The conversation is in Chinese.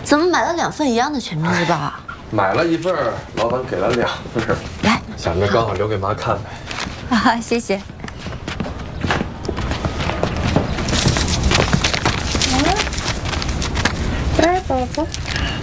怎么买了2份一样的全民日报啊？ 买了1份，老板给了2份， 来， 想着刚好留给妈看呗。 啊，谢谢。 来，宝宝。